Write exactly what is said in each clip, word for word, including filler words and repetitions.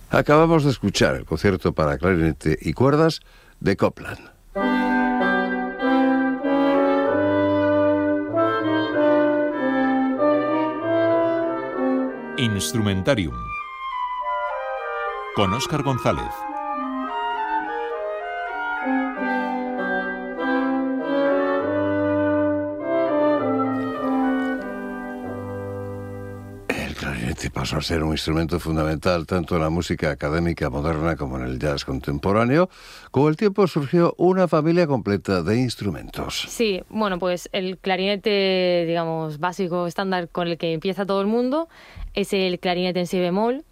Acabamos de escuchar el concierto para clarinete y cuerdas de Copland. Instrumentarium con Óscar González. El clarinete pasó a ser un instrumento fundamental tanto en la música académica moderna como en el jazz contemporáneo. Con el tiempo surgió una familia completa de instrumentos. Sí, bueno, pues el clarinete, digamos, básico, estándar con el que empieza todo el mundo es el clarinete en si bemol,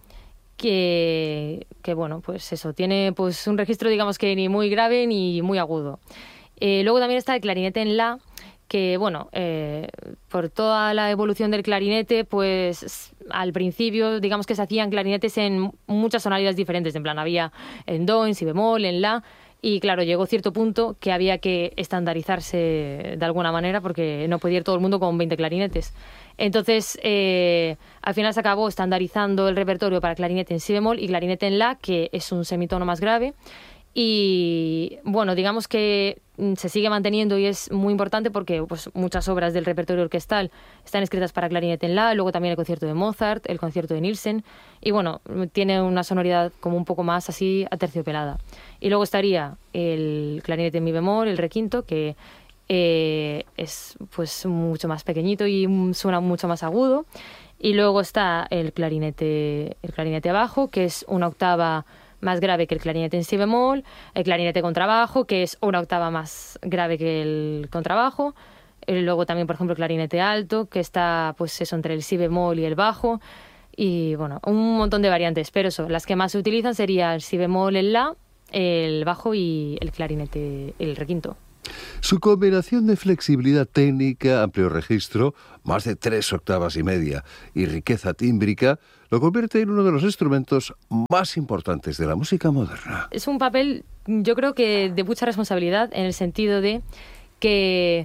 que, que bueno, pues eso, tiene pues un registro, digamos, que ni muy grave ni muy agudo. Eh, luego también está el clarinete en la, que bueno, eh, por toda la evolución del clarinete, pues al principio, digamos que se hacían clarinetes en muchas tonalidades diferentes, en plan había en do, en si bemol, en la, y claro, llegó cierto punto que había que estandarizarse de alguna manera porque no podía ir todo el mundo con veinte clarinetes. Entonces, eh, al final se acabó estandarizando el repertorio para clarinete en si bemol y clarinete en la, que es un semitono más grave. Y bueno, digamos que se sigue manteniendo y es muy importante porque pues, muchas obras del repertorio orquestal están escritas para clarinete en la, luego también el concierto de Mozart, el concierto de Nielsen, y bueno, tiene una sonoridad como un poco más así aterciopelada. Y luego estaría el clarinete en mi bemol, el requinto, que eh, es pues mucho más pequeñito y suena mucho más agudo. Y luego está el clarinete, el clarinete abajo, que es una octava más grave que el clarinete en si bemol, el clarinete contrabajo, que es una octava más grave que el contrabajo, y luego también, por ejemplo, el clarinete alto, que está pues eso entre el si bemol y el bajo, y bueno, un montón de variantes, pero eso, las que más se utilizan sería el si bemol, el la, el bajo y el clarinete, el requinto. Su combinación de flexibilidad técnica, amplio registro, más de tres octavas y media y riqueza tímbrica lo convierte en uno de los instrumentos más importantes de la música moderna. Es un papel, yo creo que de mucha responsabilidad, en el sentido de que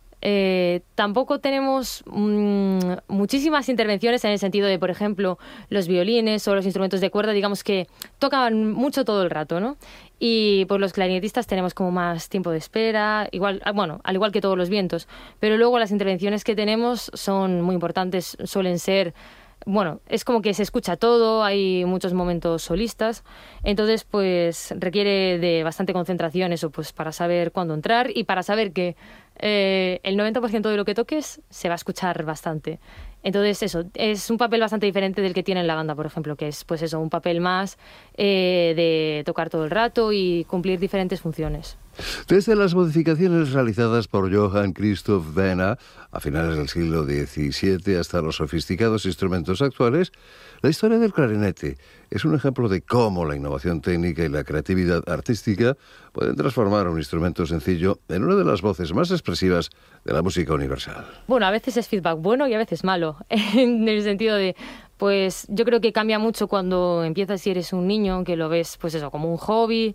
eh, tampoco tenemos mmm, muchísimas intervenciones en el sentido de, por ejemplo, los violines o los instrumentos de cuerda, digamos que tocan mucho todo el rato, ¿no? Y pues los clarinetistas tenemos como más tiempo de espera, igual, bueno, al igual que todos los vientos, pero luego las intervenciones que tenemos son muy importantes, suelen ser, bueno, es como que se escucha todo, hay muchos momentos solistas, entonces pues requiere de bastante concentración eso, pues para saber cuándo entrar y para saber que eh, el noventa por ciento de lo que toques se va a escuchar bastante. Entonces eso, es un papel bastante diferente del que tiene en la banda, por ejemplo, que es pues eso, un papel más eh, de tocar todo el rato y cumplir diferentes funciones. Desde las modificaciones realizadas por Johann Christoph Wiener a finales del siglo diecisiete hasta los sofisticados instrumentos actuales, la historia del clarinete es un ejemplo de cómo la innovación técnica y la creatividad artística pueden transformar un instrumento sencillo en una de las voces más expresivas de la música universal. Bueno, a veces es feedback bueno y a veces malo, en el sentido de, pues yo creo que cambia mucho cuando empiezas y eres un niño, que lo ves pues eso, como un hobby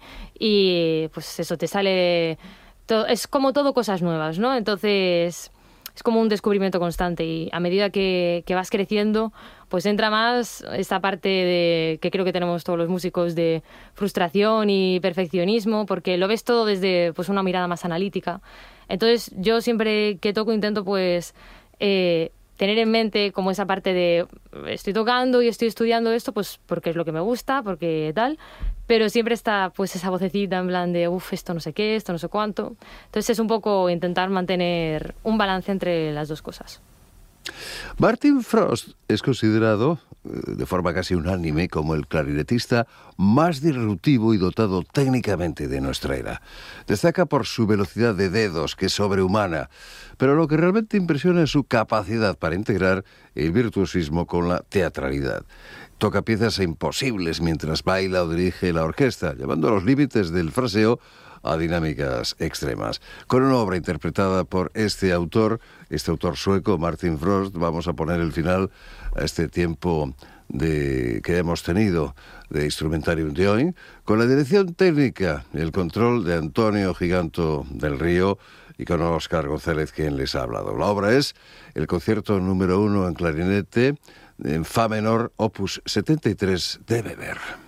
y pues eso, te sale, todo, es como todo cosas nuevas, ¿no? Entonces es como un descubrimiento constante y a medida que, que vas creciendo, pues entra más esta parte de que creo que tenemos todos los músicos de frustración y perfeccionismo, porque lo ves todo desde pues una mirada más analítica. Entonces yo siempre que toco intento pues eh, tener en mente como esa parte de estoy tocando y estoy estudiando esto pues porque es lo que me gusta, porque tal, pero siempre está pues esa vocecita en plan de uff, esto no sé qué, esto no sé cuánto. Entonces es un poco intentar mantener un balance entre las dos cosas. Martin Frost es considerado de forma casi unánime como el clarinetista más disruptivo y dotado técnicamente de nuestra era. Destaca por su velocidad de dedos, que es sobrehumana, pero lo que realmente impresiona es su capacidad para integrar el virtuosismo con la teatralidad. Toca piezas imposibles mientras baila o dirige la orquesta, llevando a los límites del fraseo a dinámicas extremas. Con una obra interpretada por este autor, este autor sueco, Martin Frost, vamos a poner el final a este tiempo de, que hemos tenido de Instrumentarium de hoy, con la dirección técnica y el control de Antonio Giganto del Río y con Óscar González, quien les ha hablado. La obra es el concierto número uno en clarinete en fa menor, opus setenta y tres de Weber.